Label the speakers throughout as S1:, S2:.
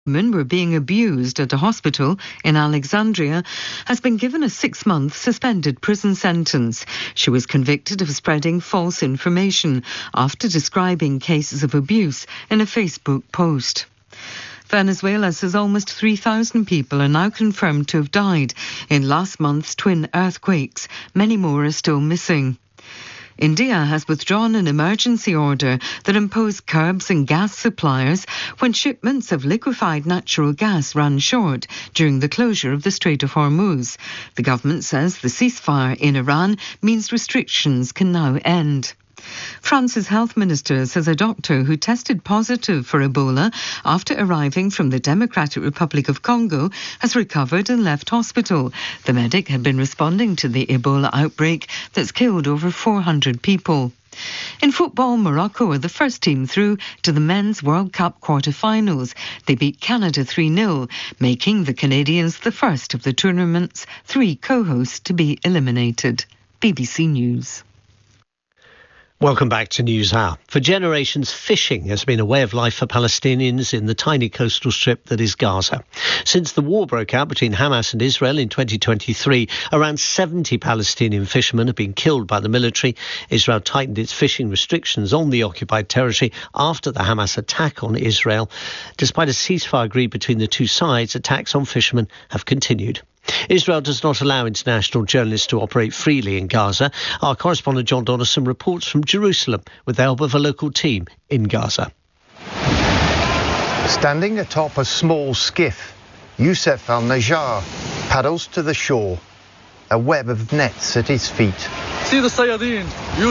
S1: Women were being abused at a hospital in Alexandria has been given a 6-month suspended prison sentence. She was convicted of spreading false information after describing cases of abuse in a Facebook post. Venezuela says almost 3,000 people are now confirmed to have died in last month's twin earthquakes. Many more are still missing. India has withdrawn an emergency order that imposed curbs on gas suppliers when shipments of liquefied natural gas ran short during the closure of the Strait of Hormuz. The government says the ceasefire in Iran means restrictions can now end. France's health minister says a doctor who tested positive for Ebola after arriving from the Democratic Republic of Congo has recovered and left hospital. The medic had been responding to the Ebola outbreak that's killed over 400 people. In football, Morocco are the first team through to the Men's World Cup quarter-finals. They beat Canada 3-0, making the Canadians the first of the tournament's 3 co-hosts to be eliminated. BBC News.
S2: Welcome back to News Hour. For generations, fishing has been a way of life for Palestinians in the tiny coastal strip that is Gaza. Since the war broke out between Hamas and Israel in 2023, around 70 Palestinian fishermen have been killed by the military. Israel tightened its fishing restrictions on the occupied territory after the Hamas attack on Israel. Despite a ceasefire agreed between the two sides, attacks on fishermen have continued. Israel does not allow international journalists to operate freely in Gaza. Our correspondent John Donnison reports from Jerusalem with the help of a local team in Gaza.
S3: Standing atop a small skiff, Youssef Al-Najjar paddles to the shore, a web of nets at his feet. The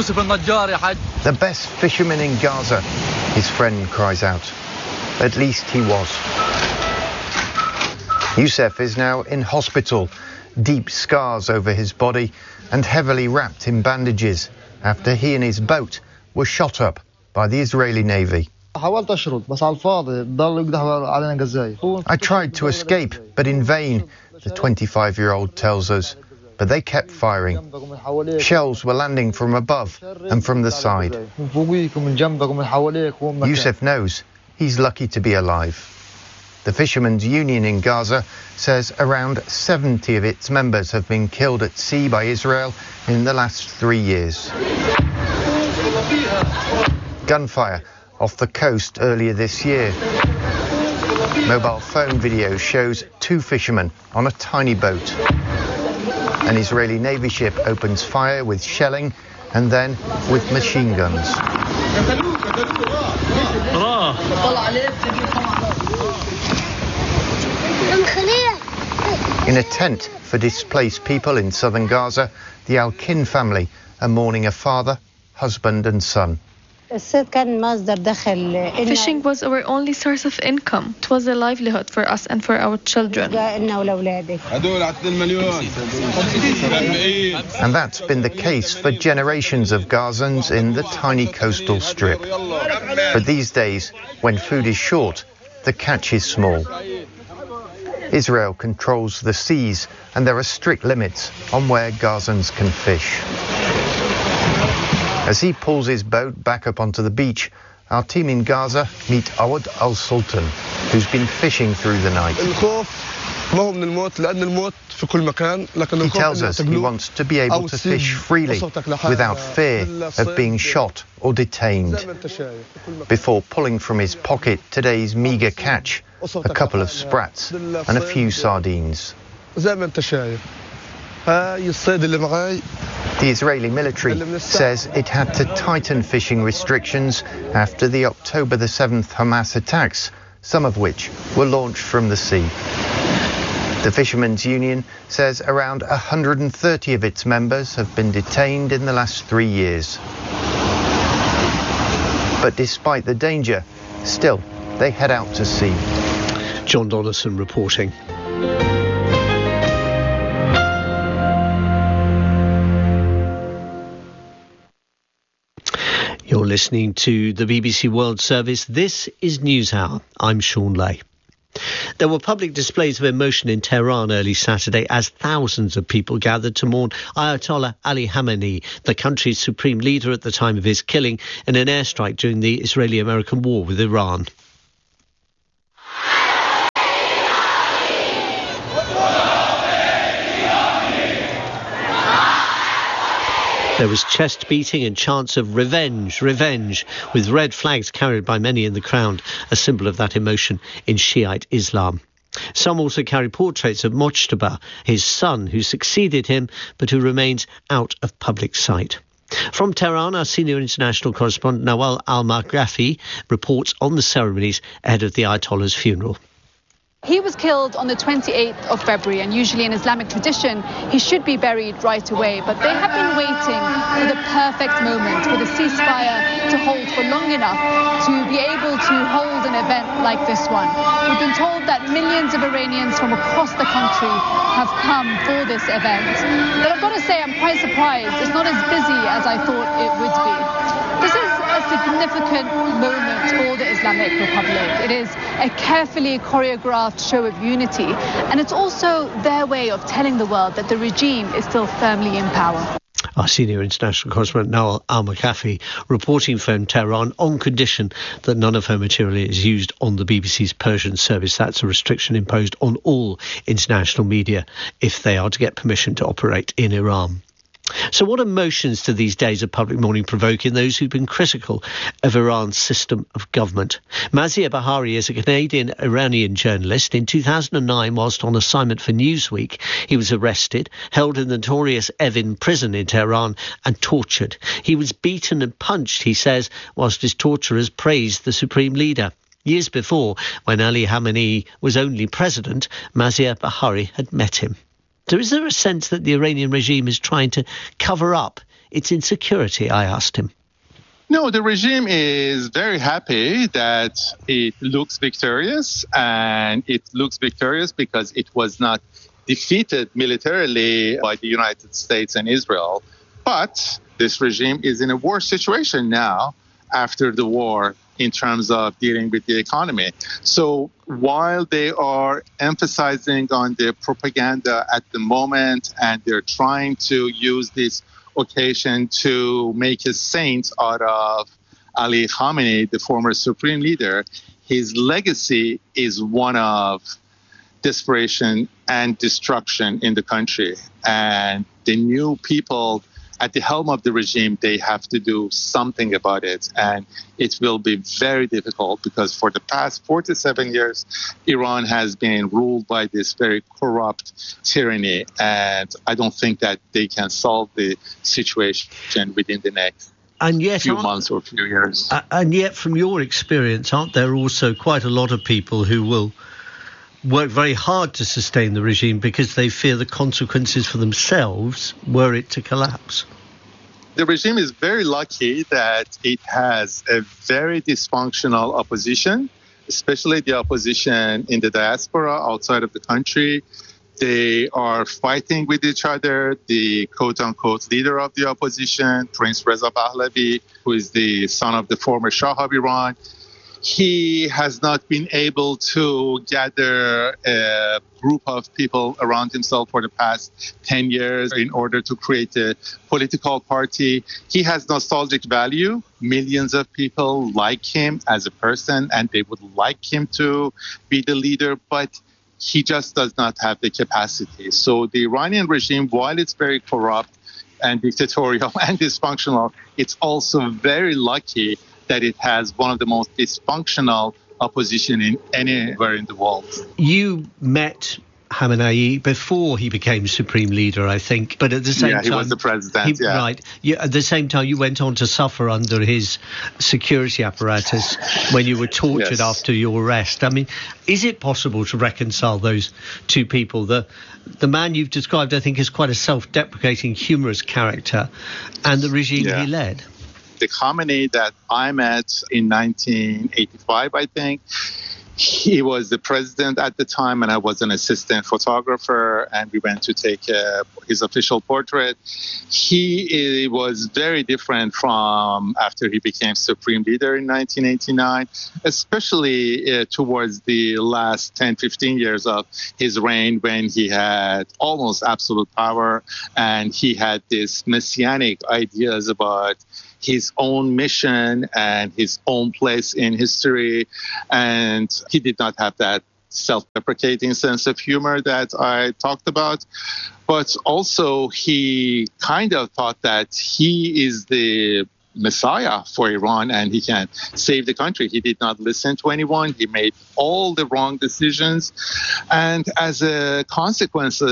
S3: best fisherman in Gaza, his friend cries out. At least he was. Youssef is now in hospital, deep scars over his body and heavily wrapped in bandages after he and his boat were shot up by the Israeli Navy. I tried to escape, but in vain, the 25-year-old tells us. But they kept firing. Shells were landing from above and from the side. Youssef knows he's lucky to be alive. The Fishermen's Union in Gaza says around 70 of its members have been killed at sea by Israel in the last 3 years. Gunfire off the coast earlier this year. Mobile phone video shows 2 fishermen on a tiny boat. An Israeli Navy ship opens fire with shelling and then with machine guns. In a tent for displaced people in southern Gaza, the Al-Kin family are mourning a father, husband and son.
S4: Fishing was our only source of income. It was a livelihood for us and for our children.
S3: And that's been the case for generations of Gazans in the tiny coastal strip. But these days, when food is short, the catch is small. Israel controls the seas and there are strict limits on where Gazans can fish. As he pulls his boat back up onto the beach, our team in Gaza meet Awad Al-Sultan, who's been fishing through the night. He tells us he wants to be able to fish freely without fear of being shot or detained. Before pulling from his pocket today's meagre catch, a couple of sprats and a few sardines. The Israeli military says it had to tighten fishing restrictions after the October the 7th Hamas attacks, some of which were launched from the sea. The Fishermen's Union says around 130 of its members have been detained in the last 3 years. But despite the danger, still, they head out to sea.
S2: John Donnison reporting. You're listening to the BBC World Service. This is News Hour. I'm Sean Lay. There were public displays of emotion in Tehran early Saturday as thousands of people gathered to mourn Ayatollah Ali Khamenei, the country's supreme leader at the time of his killing in an airstrike during the Israeli-American war with Iran. There was chest beating and chants of revenge, revenge, with red flags carried by many in the crowd, a symbol of that emotion in Shiite Islam. Some also carry portraits of Mojtaba, his son, who succeeded him, but who remains out of public sight. From Tehran, our senior international correspondent Nawal Al-Maghrafi reports on the ceremonies ahead of the Ayatollah's funeral.
S5: He was killed on the 28th of February, and usually in Islamic tradition, he should be buried right away. But they have been waiting for the perfect moment, for the ceasefire to hold for long enough to be able to hold an event like this one. We've been told that millions of Iranians from across the country have come for this event. But I've got to say, I'm quite surprised. It's not as busy as I thought it would be. This is a significant moment for the Islamic Republic. It is a carefully choreographed show of unity, and it's also their way of telling the world that the regime is still firmly in power.
S2: Our senior international correspondent Nawal Al-Maghrafi reporting from Tehran on condition that none of her material is used on the BBC's Persian service. That's a restriction imposed on all international media if they are to get permission to operate in Iran. So what emotions do these days of public mourning provoke in those who've been critical of Iran's system of government? Mazia Bahari is a Canadian-Iranian journalist. In 2009, whilst on assignment for Newsweek, he was arrested, held in the notorious Evin prison in Tehran and tortured. He was beaten and punched, he says, whilst his torturers praised the supreme leader. Years before, when Ali Khamenei was only president, Mazia Bahari had met him. So is there a sense that the Iranian regime is trying to cover up its insecurity, I asked him.
S6: No, the regime is very happy that it looks victorious, and it looks victorious because it was not defeated militarily by the United States and Israel. But this regime is in a worse situation now after the war in terms of dealing with the economy. So while they are emphasizing on their propaganda at the moment, and they're trying to use this occasion to make a saint out of Ali Khamenei, the former supreme leader, his legacy is one of desperation and destruction in the country. And the new people at the helm of the regime, they have to do something about it. And it will be very difficult because for the past 47 years, Iran has been ruled by this very corrupt tyranny. And I don't think that they can solve the situation within the next few months or few years.
S2: And yet, from your experience, aren't there also quite a lot of people who will work very hard to sustain the regime because they fear the consequences for themselves were it to collapse?
S6: The regime is very lucky that it has a very dysfunctional opposition, especially the opposition in the diaspora outside of the country. They are fighting with each other. The quote-unquote leader of the opposition, Prince Reza Pahlavi, who is the son of the former Shah of Iran, he has not been able to gather a group of people around himself for the past 10 years in order to create a political party. He has nostalgic value. Millions of people like him as a person, and they would like him to be the leader, but he just does not have the capacity. So the Iranian regime, while it's very corrupt and dictatorial and dysfunctional, it's also very lucky that it has one of the most dysfunctional opposition in anywhere in the world.
S2: You met Khamenei before he became supreme leader, I think, but at the same time...
S6: he was the president,
S2: Right. At the same time, you went on to suffer under his security apparatus when you were tortured
S6: Yes.
S2: after your arrest. I mean, is it possible to reconcile those two people? The man you've described, I think, is quite a self-deprecating, humorous character, and the regime he led.
S6: The Khamenei that I met in 1985, I think, he was the president at the time, and I was an assistant photographer, and we went to take his official portrait. He was very different from after he became supreme leader in 1989, especially towards the last 10, 15 years of his reign, when he had almost absolute power, and he had this messianic ideas about his own mission and his own place in history. And he did not have that self-deprecating sense of humor that I talked about. But also he kind of thought that he is the Messiah for Iran and he can save the country. He did not listen to anyone. He made all the wrong decisions. And as a consequence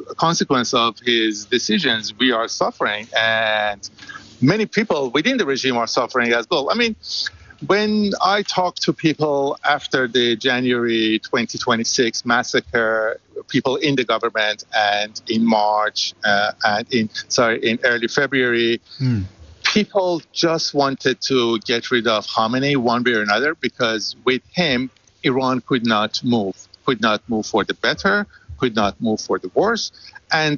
S6: of his decisions, we are suffering. And many people within the regime are suffering as well. I mean, when I talk to people after the January 2026 massacre, people in the government and in March in early February, people just wanted to get rid of Khamenei one way or another because with him, Iran could not move for the better, could not move for the worse. And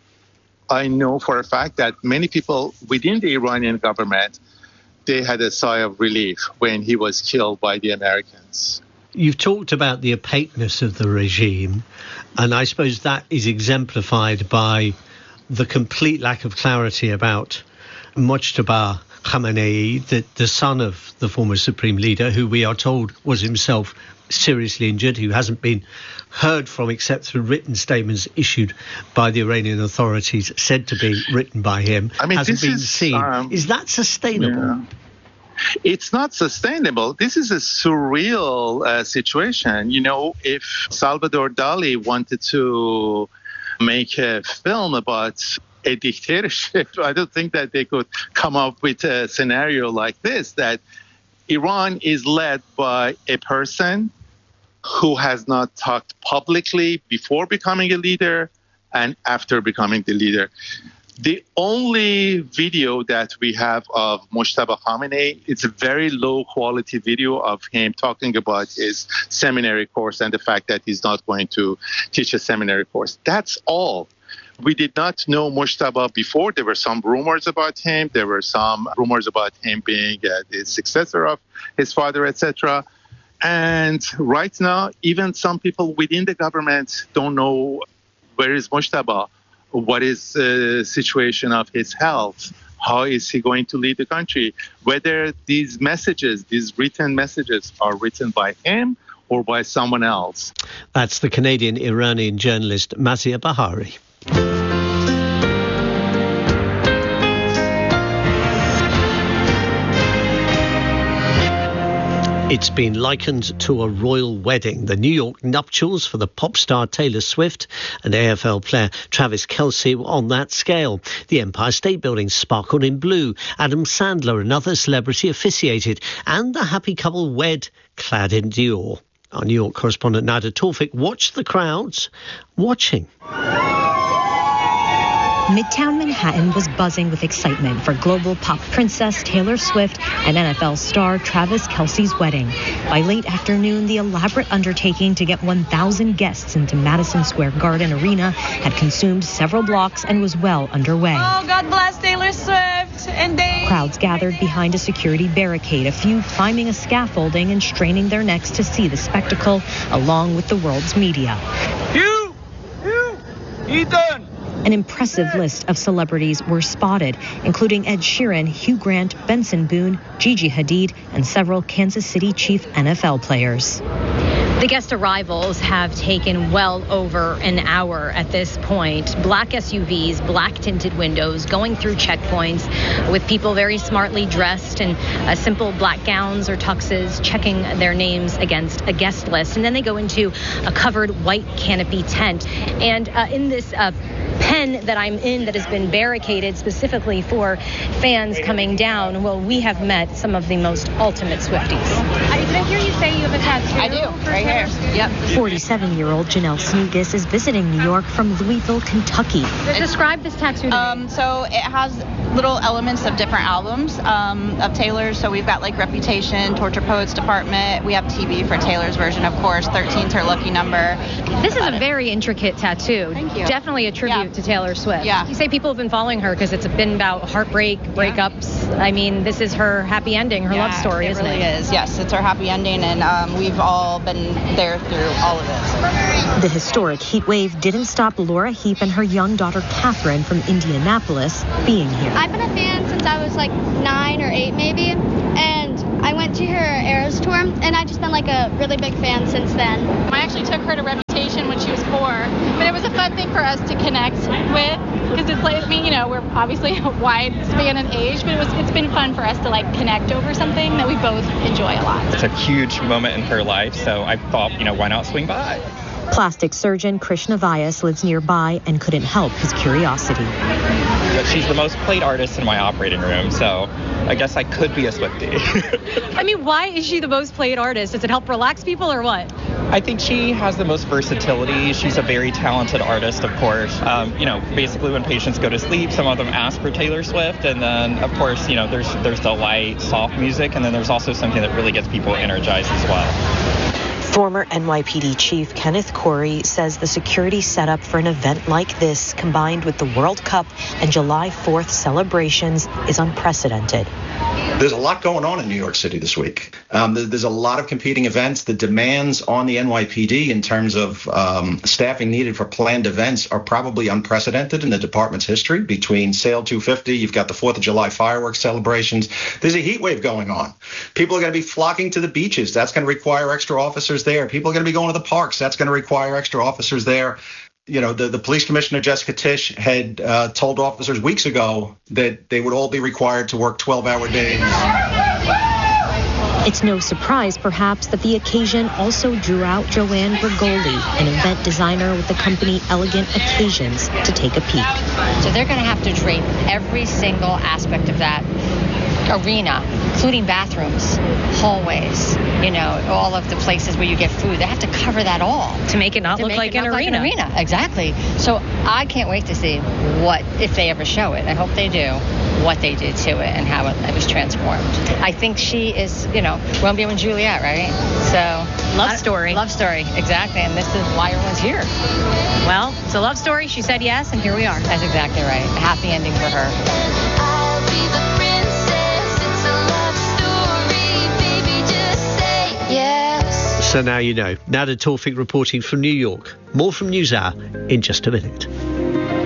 S6: I know for a fact that many people within the Iranian government, they had a sigh of relief when he was killed by the Americans.
S2: You've talked about the opaqueness of the regime, and I suppose that is exemplified by the complete lack of clarity about Mojtaba Khamenei, the son of the former supreme leader, who we are told was himself seriously injured, who hasn't been heard from except through written statements issued by the Iranian authorities, said to be written by him, hasn't been seen. Is that sustainable?
S6: Yeah. It's not sustainable. This is a surreal situation. You know, if Salvador Dali wanted to make a film about a dictatorship, I don't think that they could come up with a scenario like this, that Iran is led by a person who has not talked publicly before becoming a leader and after becoming the leader. The only video that we have of Mojtaba Khamenei, it's a very low quality video of him talking about his seminary course and the fact that he's not going to teach a seminary course. That's all. We did not know Mojtaba before. There were some rumors about him. There were some rumors about him being the successor of his father, etc. And right now, even some people within the government don't know where is Mojtaba, what is the situation of his health, how is he going to lead the country, whether these messages, these written messages are written by him or by someone else.
S2: That's the Canadian-Iranian journalist Mazia Bahari. It's been likened to a royal wedding. The New York nuptials for the pop star Taylor Swift and AFL player Travis Kelce were on that scale. The Empire State Building sparkled in blue. Adam Sandler, another celebrity, officiated, and the happy couple wed clad in Dior. Our New York correspondent Nada Tawfik watched the crowds watching.
S7: Midtown Manhattan was buzzing with excitement for global pop princess Taylor Swift and NFL star Travis Kelce's wedding. By late afternoon, the elaborate undertaking to get 1,000 guests into Madison Square Garden Arena had consumed several blocks and was well underway.
S8: Oh, God bless Taylor Swift and Dave.
S7: Crowds gathered behind a security barricade, a few climbing a scaffolding and straining their necks to see the spectacle, along with the world's media.
S8: Ethan!
S7: An impressive list of celebrities were spotted, including Ed Sheeran, Hugh Grant, Benson Boone, Gigi Hadid, and several Kansas City Chiefs NFL players.
S9: The guest arrivals have taken well over an hour at this point. Black SUVs, black tinted windows, going through checkpoints with people very smartly dressed in simple black gowns or tuxes, checking their names against a guest list. And then they go into a covered white canopy tent. And in this pen that I'm in that has been barricaded specifically for fans coming down, well, we have met some of the most ultimate Swifties.
S8: Did I hear you say you have a tattoo?
S10: I do, right here. Yep.
S7: 47-year-old Janelle Sneakus is visiting New York from Louisville, Kentucky.
S9: Describe this tattoo to me.
S10: So it has little elements of different albums of Taylor's. So we've got like Reputation, Torture Poets Department. We have TV for Taylor's version, of course. 13's her lucky number.
S9: This is a very intricate tattoo.
S10: Thank you.
S9: Definitely a tribute to Taylor Swift.
S10: Yeah.
S9: You say people have been following her because it's been about heartbreak, breakups. I mean, this is her happy ending, her love story, isn't it?
S10: It really is. Yes, it's her happy ending, and we've all been there through all of it.
S7: The historic heat wave didn't stop Laura Heap and her young daughter Catherine from Indianapolis being here.
S11: I've been a fan since I was like 9 or 8 maybe, and I went to her Eras tour, and I've just been like a really big fan since then.
S12: I actually took her to Reputation when she was 4, but it was a fun thing for us to connect with, because it's like, we're obviously a wide span in age, but it's been fun for us to like connect over something that we both enjoy a lot.
S13: It's a huge moment in her life, so I thought, why not swing by?
S7: Plastic surgeon Krishna Vyas lives nearby and couldn't help his curiosity.
S13: But she's the most played artist in my operating room, so I guess I could be a Swiftie.
S9: Why is she the most played artist? Does it help relax people or what?
S13: I think she has the most versatility. She's a very talented artist, of course. Basically when patients go to sleep, some of them ask for Taylor Swift, and then, of course, there's the light, soft music, and then there's also something that really gets people energized as well.
S14: Former NYPD Chief Kenneth Corey says the security setup for an event like this, combined with the World Cup and July 4th celebrations, is unprecedented.
S15: There's a lot going on in New York City this week. There's a lot of competing events. The demands on the NYPD in terms of staffing needed for planned events are probably unprecedented in the department's history. Between Sail 250, you've got the 4th of July fireworks celebrations. There's a heat wave going on. People are going to be flocking to the beaches. That's going to require extra officers there. People are going to be going to the parks. That's going to require extra officers there. The police commissioner, Jessica Tisch, had told officers weeks ago that they would all be required to work 12-hour days.
S7: It's no surprise, perhaps, that the occasion also drew out Joanne Bergoli, an event designer with the company Elegant Occasions, to take a peek.
S16: So they're going to have to drape every single aspect of that arena, including bathrooms, hallways, all of the places where you get food. They have to cover that all.
S9: To make it not look like an arena.
S16: Exactly. So I can't wait to see what, if they ever show it, I hope they do, what they did to it and how it was transformed. I think she is, Romeo and Juliet, right? So
S9: Love story,
S16: exactly. And this is why everyone's here.
S9: Well, it's a love story. She said yes, and here we are.
S16: That's exactly right. A happy ending for her.
S2: So now you know. Nada Tawfik reporting from New York. More from NewsHour in just a minute.